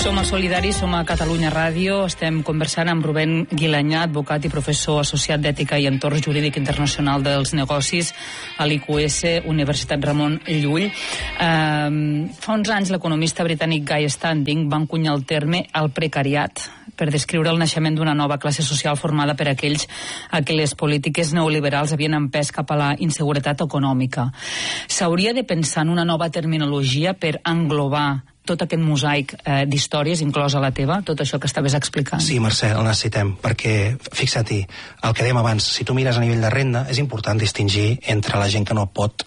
Som a Solidaris, som a Catalunya Ràdio, estem conversant amb Rubén Guilanyà, advocat i professor associat d'Ètica i Entorn Jurídic Internacional dels Negocis a l'IQS, Universitat Ramon Llull. Fa uns anys l'economista britànic Guy Standing va encunyar el terme el precariat per descriure el naixement d'una nova classe social formada per aquells a qui les polítiques neoliberals havien empès cap a la inseguretat econòmica. S'hauria de pensar en una nova terminologia per englobar tot aquest mosaic d'històries, inclosa la teva, tot això que estaves explicant. Sí, Mercè, el necessitem, perquè, fixa't-hi, el que dèiem abans, si tu mires a nivell de renda, és important distingir entre la gent que no pot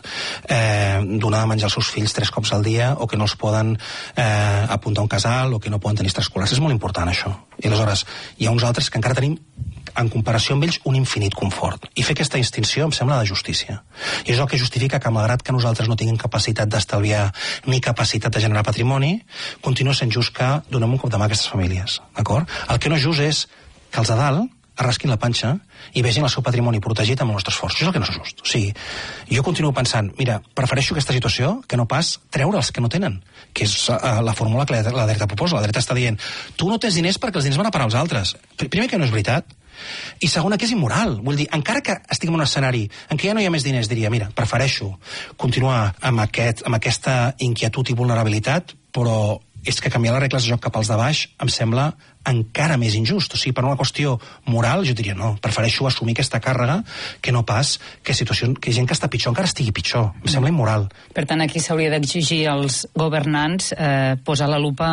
donar de menjar als seus fills 3 cops al dia, o que no els poden apuntar a un casal, o que no poden tenir extraescolars. És molt important, això. I aleshores, hi ha uns altres que encara tenim, en comparació amb ells, un infinit confort. I fer aquesta distinció em sembla de justícia. I és el que justifica que, malgrat que nosaltres no tinguem capacitat d'estalviar ni capacitat de generar patrimoni, continua sent just que donem un cop de mà a aquestes famílies. D'acord? El que no és just és que els de dalt arrasquin la panxa i vegin el seu patrimoni protegit amb el nostre esforç. Això és el que no és just. O sigui, jo continuo pensant, mira, prefereixo aquesta situació que no pas treure els que no tenen, que és la fórmula que la dreta proposa. La dreta està dient, tu no tens diners perquè els diners van a parar als altres. Primer, que no és veritat. I segona, que és immoral. Vull dir, encara que estiguem en un escenari en què ja no hi ha més diners, diria, mira, prefereixo continuar amb aquesta inquietud i vulnerabilitat, però és que canviar les regles de joc cap als de baix em sembla encara més injust. O sigui, per una qüestió moral, jo diria, no, prefereixo assumir aquesta càrrega que no pas que gent que està pitjor encara estigui pitjor. Em sembla immoral. Per tant, aquí s'hauria d'exigir als governants posar la lupa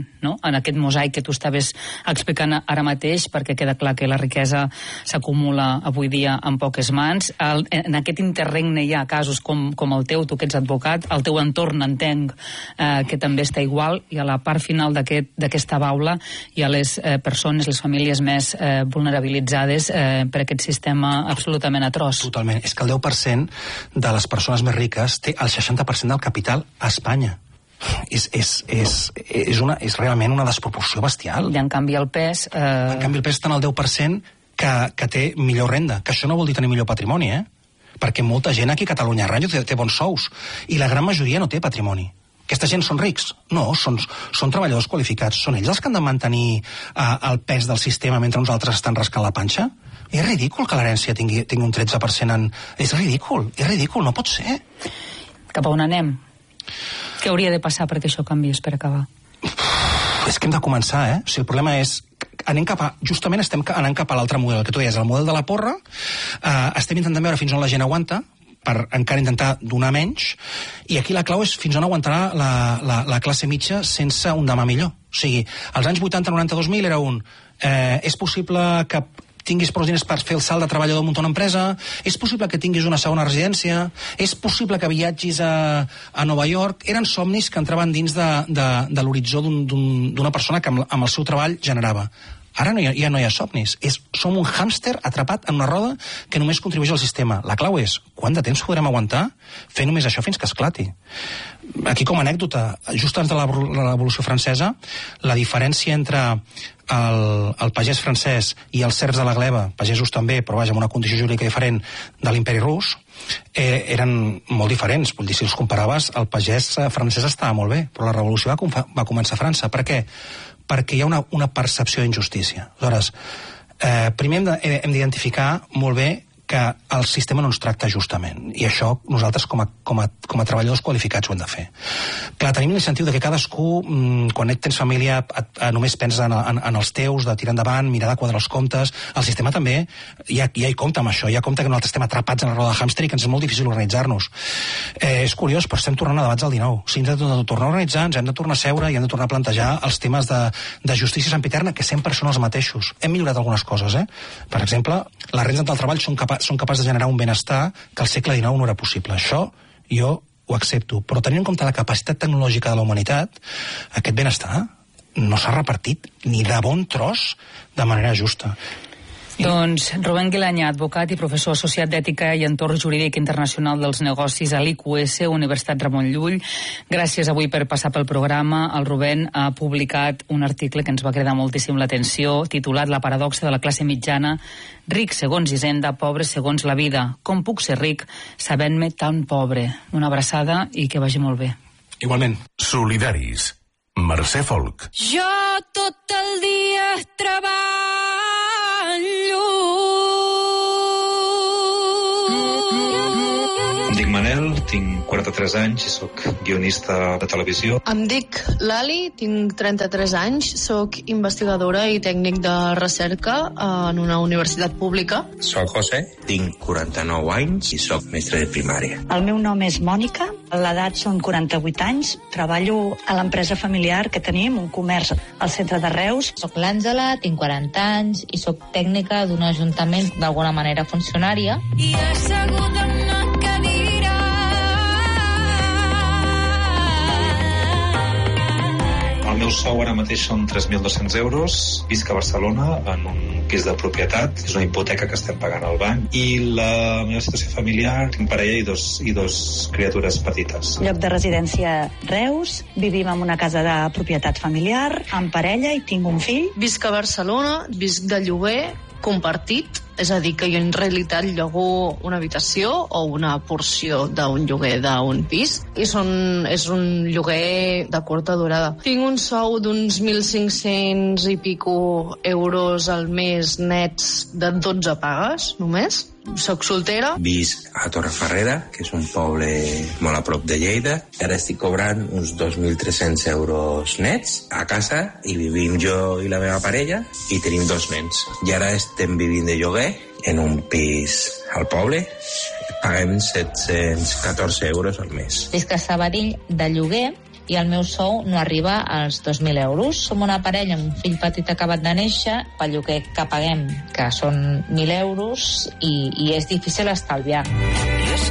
en aquest mosaic que tu estaves explicant ara mateix, perquè queda clar que la riquesa s'acumula avui dia en poques mans. En aquest interregne hi ha casos com el teu, tu que ets advocat, el teu entorn entenc que també està igual, i a la part final d'aquesta baula hi ha les persones, les famílies més vulnerabilitzades per aquest sistema absolutament atroç. Totalment. És que el 10% de les persones més riques té el 60% del capital a Espanya. És realment una desproporció bestial. I en canvi el pes... En canvi el pes està en el 10% que té millor renda, que això no vol dir tenir millor patrimoni, perquè molta gent aquí a Catalunya Ràdio té bons sous, i la gran majoria no té patrimoni. Aquesta gent són rics? No, són treballadors qualificats. Són ells els que han de mantenir el pes del sistema mentre uns altres estan rascant la panxa? És ridícul que l'herència tingui un 13% És ridícul, no pot ser. Cap a on anem? Què hauria de passar perquè això canviés, per acabar? És que hem de començar, O sigui, el problema és... Justament estem anant cap a l'altre model, que tu deies, el model de la porra. Estem intentant veure fins on la gent aguanta, per encara intentar donar menys, i aquí la clau és fins on aguantarà la classe mitja sense un demà millor. O sigui, als anys 80-90, 2000 era és possible que tinguis prou diners per fer el salt de treballador muntar una empresa, és possible que tinguis una segona residència, és possible que viatgis a Nova York. Eren somnis que entraven dins de l'horitzó d'una persona que amb el seu treball generava. Ara ja no hi ha somnis. Som un hàmster atrapat en una roda que només contribueix al sistema. La clau és, quant de temps podrem aguantar fer només això fins que esclati? Aquí, com a anècdota, just abans de la Revolució Francesa, la diferència entre el pagès francès i els serfs de la gleba, pagesos també, però vaja, amb una condició jurídica diferent de l'imperi rus, eren molt diferents. Vull dir, si els comparaves, el pagès francès estava molt bé, però la revolució va començar a França. Per què? Perquè hi ha una percepció d'injustícia. Aleshores, primer hem d'identificar molt bé que el sistema no ens tracta justament, i això nosaltres com a treballadors qualificats ho hem de fer. Clar, tenim l'incentiu de que cadascú, quan tens família, només pensa en els teus, de tirar endavant, mirar de quadrar els comptes. El sistema també ja hi compta amb això, ja compta que nosaltres estem atrapats en la roda de hàmster i que ens és molt difícil organitzar-nos. És curiós, però estem tornant a debats del 19. O sigui, hem de tornar a organitzar, ens hem de tornar a seure i hem de tornar a plantejar els temes de justícia sempiterna, que sempre són els mateixos. Hem millorat algunes coses, Per exemple, les rendes del treball són capaços de generar un benestar que al segle XIX no era possible. Això jo ho accepto, però tenint en compte la capacitat tecnològica de la humanitat, aquest benestar no s'ha repartit ni de bon tros de manera justa. Doncs Rubén Guilanyà, advocat i professor associat d'Ètica i Entorn Jurídic Internacional dels Negocis a l'IQS, Universitat Ramon Llull. Gràcies avui per passar pel programa. El Rubén ha publicat un article que ens va cridar moltíssim l'atenció, titulat La paradoxa de la classe mitjana, ric segons Hisenda, pobre segons la vida. Com puc ser ric sabent-me tan pobre? Una abraçada i que vagi molt bé. Igualment. Solidaris. Mercè Folk. Jo tot el dia treballo. Em dic Manel, tinc 43 anys i sóc guionista de televisió. Em dic Lali, tinc 33 anys, sóc investigadora i tècnic de recerca en una universitat pública. Soc José, tinc 49 anys i sóc mestre de primària. El meu nom és Mònica, l'edat són 48 anys, treballo a l'empresa familiar que tenim, un comerç al centre de Reus. Soc l'Àngela, tinc 40 anys i sóc tècnica d'un ajuntament, d'alguna manera funcionària. I asseguda en una cadira. El meu sou ara mateix són 3.200 euros. Visc a Barcelona en un pis de propietat. És una hipoteca que estem pagant al banc. I la meva situació familiar, tinc parella i dos criatures petites. Lloc de residència Reus, vivim en una casa de propietat familiar, amb parella i tinc un fill. Visc a Barcelona, visc de lloguer compartit, és a dir, que jo en realitat llogo una habitació o una porció d'un lloguer d'un pis i és un lloguer de curta durada. Tinc un sou d'uns 1.500 i pico euros al mes nets de 12 pagues, només. Soc soltera. Visc a Torrefarrera, que és un poble molt a prop de Lleida. Ara estic cobrant uns 2.300 euros nets a casa i vivim jo i la meva parella i tenim 2 nens. I ara estem vivint de lloguer en un pis al poble. Paguem 714 euros al mes. Visc a Sabadell de lloguer i el meu sou no arriba als 2.000 euros. Som una parella amb un fill petit acabat de néixer, pel lloguer que paguem, que són 1.000 euros, i és difícil estalviar.